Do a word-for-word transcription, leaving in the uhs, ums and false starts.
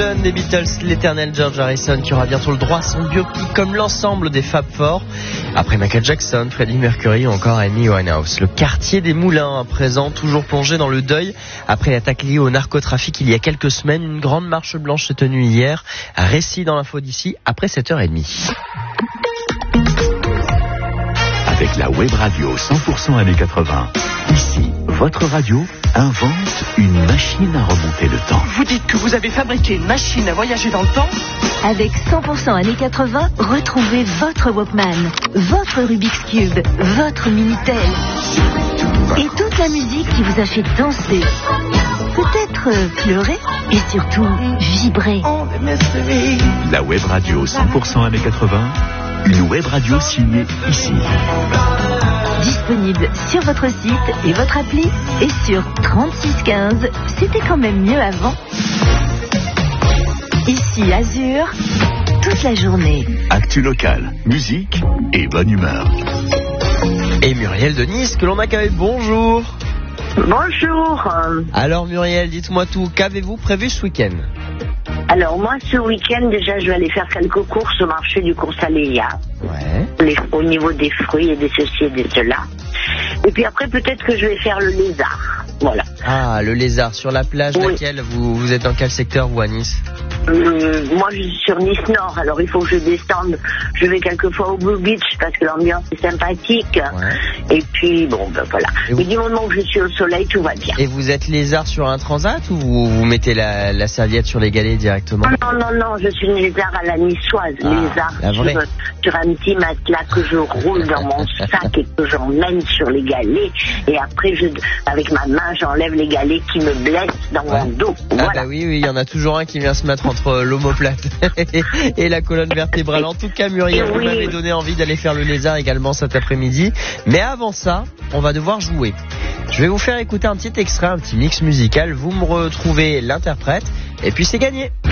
Des Beatles, l'éternel George Harrison qui aura bientôt le droit à son biopic comme l'ensemble des Fab Four. Après Michael Jackson, Freddie Mercury ou encore Amy Winehouse. Le quartier des Moulins à présent, toujours plongé dans le deuil. Après l'attaque liée au narcotrafic il y a quelques semaines, une grande marche blanche s'est tenue hier. Récit dans l'info d'ici après sept heures trente. Avec la web radio cent pour cent années quatre-vingts. Ici, votre radio invente une machine à remonter le temps. Vous dites que vous avez fabriqué une machine à voyager dans le temps ? Avec cent pour cent années quatre-vingts, retrouvez votre Walkman, votre Rubik's Cube, votre Minitel et toute la musique qui vous a fait danser, peut-être pleurer et surtout vibrer. La web radio cent pour cent années quatre-vingts, une web radio signée ici. Disponible sur votre site et votre appli et sur trente-six quinze. C'était quand même mieux avant. Ici Azur, toute la journée. Actu local, musique et bonne humeur. Et Muriel de Nice que l'on accueille, bonjour. Bonjour. Alors Muriel, dites-moi tout, qu'avez-vous prévu ce week-end ? Alors moi, ce week-end, déjà, je vais aller faire quelques courses au marché du cours Saléa. Ouais. Les, au niveau des fruits et des ceci et des cela. Et puis après, peut-être que je vais faire le lézard. Voilà. Ah, le lézard, sur la plage, oui. laquelle vous, vous êtes dans quel secteur, vous, à Nice ? Hum, moi, je suis sur Nice Nord, alors il faut que je descende. Je vais quelquefois au Blue Beach parce que l'ambiance est sympathique. Ouais. Et puis, bon, ben voilà. Et vous... du moment que je suis au soleil, tout va bien. Et vous êtes lézard sur un transat ou vous, vous mettez la, la serviette sur les galets directement ? Non, non, non, je suis une lézard à la niçoise. Ah, lézard sur, sur un petit matelas que je roule dans mon sac et que j'emmène sur les galets. Et après, je, avec ma main, j'enlève les galets qui me blessent dans ouais. mon dos. Voilà. Ah bah oui, oui, il y en a toujours un qui vient se mettre entre l'omoplate et la colonne vertébrale. En tout cas, Muriel, oui. vous m'avez donné envie d'aller faire le lézard également cet après-midi. Mais avant ça, on va devoir jouer. Je vais vous faire écouter un petit extrait, un petit mix musical. Vous me retrouvez l'interprète et puis c'est gagné.